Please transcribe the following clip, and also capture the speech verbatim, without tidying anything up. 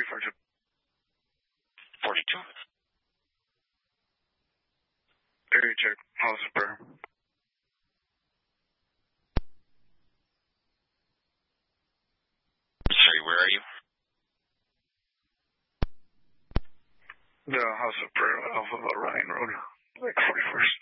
three four two. forty-two. Area check. House of prayer. Sorry, where are you? The House of Prayer, Alpha Ryan Road, like forty-first.